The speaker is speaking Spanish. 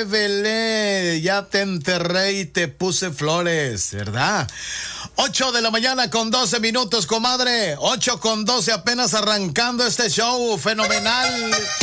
velé, ya te enterré y te puse flores, ¿verdad? 8:12 a.m, comadre. 8:12, apenas arrancando este show fenomenal.